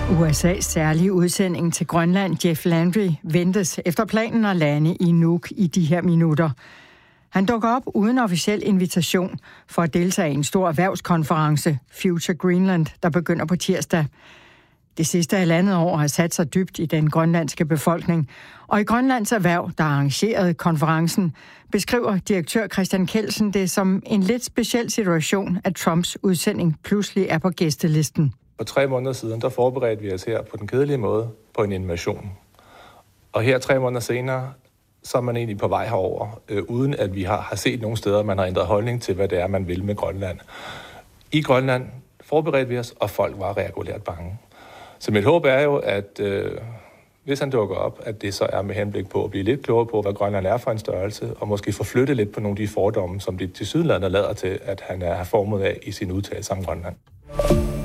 USA's særlige udsending til Grønland, Jeff Landry, ventes efter planen at lande i Nuuk i de her minutter. Han dukker op uden officiel invitation for at deltage i en stor erhvervskonference, Future Greenland, der begynder på tirsdag. Det sidste halvandet år har sat sig dybt i den grønlandske befolkning, og i Grønlands Erhverv, der arrangerede konferencen, beskriver direktør Christian Kelsen det som en lidt speciel situation, at Trumps udsending pludselig er på gæstelisten. For 3 måneder siden, der forberedte vi os her på den kedelige måde på en invasion. Og her 3 måneder senere, så er man egentlig på vej herover, uden at vi har set nogen steder, man har ændret holdning til, hvad det er, man vil med Grønland. I Grønland forberedte vi os, og folk var regulært bange. Så mit håb er jo, at hvis han dukker op, at det så er med henblik på at blive lidt klogere på, hvad Grønland er for en størrelse, og måske forflytte lidt på nogle af de fordomme, som de tilsyneladende lader til, at han er formet af i sin udtalelse om Grønland.